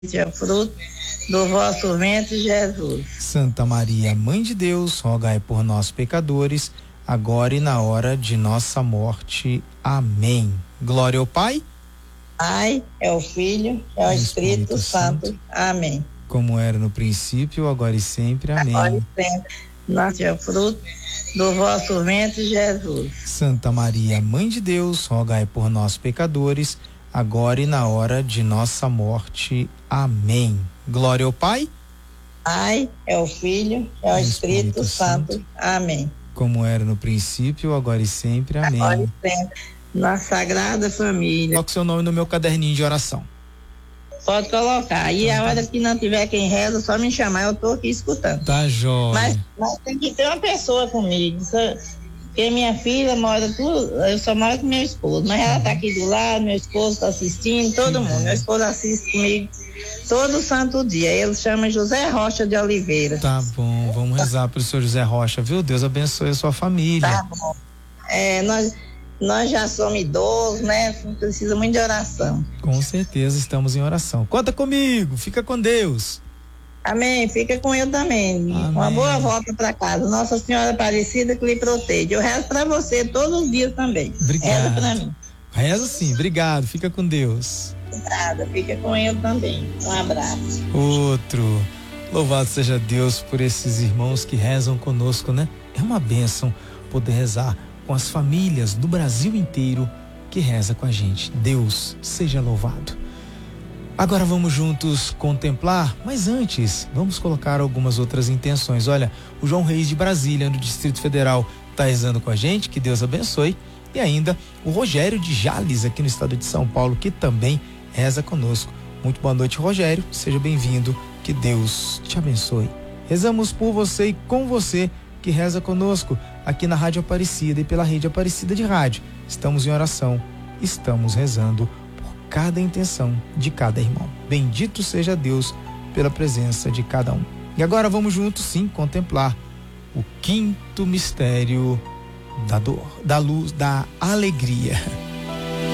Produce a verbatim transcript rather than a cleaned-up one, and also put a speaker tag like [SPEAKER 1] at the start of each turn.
[SPEAKER 1] é o fruto do vosso ventre, Jesus.
[SPEAKER 2] Santa Maria, Mãe de Deus, rogai por nós, pecadores, agora e na hora de nossa morte. Amém. Glória ao Pai,
[SPEAKER 1] Pai, é o Filho, é o Espírito, Espírito Santo. Santo. Amém.
[SPEAKER 2] Como era no princípio, agora e sempre. Amém.
[SPEAKER 1] Agora e sempre. Nosso é o fruto do vosso ventre, Jesus.
[SPEAKER 2] Santa Maria, Mãe de Deus, rogai por nós, pecadores, agora e na hora de nossa morte. Amém. Glória ao Pai,
[SPEAKER 1] Pai, é o Filho, é o Espírito, Espírito Santo. Santo. Amém.
[SPEAKER 2] Como era no princípio, agora e sempre. Amém.
[SPEAKER 1] Agora e sempre. Nossa Sagrada Família.
[SPEAKER 2] Coloque seu nome no meu caderninho de oração.
[SPEAKER 1] Pode colocar. E a hora que não tiver quem reza, só me chamar, eu tô aqui escutando.
[SPEAKER 2] Tá jóia.
[SPEAKER 1] Mas, mas tem que ter uma pessoa comigo. Porque minha filha mora tudo, eu só moro com meu esposo, mas ela tá aqui do lado, meu esposo tá assistindo, todo
[SPEAKER 2] Sim.
[SPEAKER 1] mundo. Meu esposo assiste comigo todo santo dia. Ele chama José Rocha de Oliveira.
[SPEAKER 2] Tá bom, vamos rezar pro senhor José Rocha, viu? Deus abençoe a sua família.
[SPEAKER 1] Tá bom. É, nós, nós já somos idosos, né? Precisa muito de oração.
[SPEAKER 2] Com certeza estamos em oração. Conta comigo, fica com Deus.
[SPEAKER 1] Amém, fica com eu também. Amém. Uma boa volta para casa. Nossa Senhora Aparecida que lhe proteja. Eu rezo para você todos os dias também.
[SPEAKER 2] Obrigado.
[SPEAKER 1] Reza para mim.
[SPEAKER 2] Reza sim, obrigado. Fica com Deus.
[SPEAKER 1] Nada, fica com eu também. Um abraço.
[SPEAKER 2] Outro. Louvado seja Deus por esses irmãos que rezam conosco, né? É uma bênção poder rezar com as famílias do Brasil inteiro que reza com a gente. Deus seja louvado. Agora vamos juntos contemplar, mas antes vamos colocar algumas outras intenções. Olha, o João Reis de Brasília, no Distrito Federal, está rezando com a gente, que Deus abençoe. E ainda o Rogério de Jales, aqui no estado de São Paulo, que também reza conosco. Muito boa noite, Rogério, seja bem-vindo, que Deus te abençoe. Rezamos por você e com você que reza conosco aqui na Rádio Aparecida e pela Rede Aparecida de Rádio. Estamos em oração, estamos rezando cada intenção de cada irmão. Bendito seja Deus pela presença de cada um. E agora vamos juntos, sim, contemplar o quinto mistério da dor, da luz, da alegria.